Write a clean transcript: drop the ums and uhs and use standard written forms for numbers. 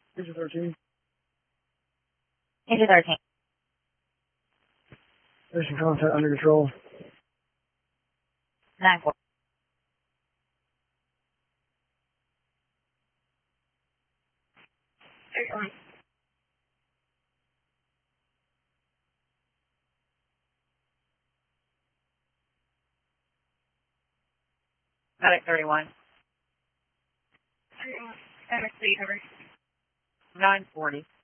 Engine 13. Engine 13. Station contact under control. 9-4. Medic 31. MSC, cover. 940.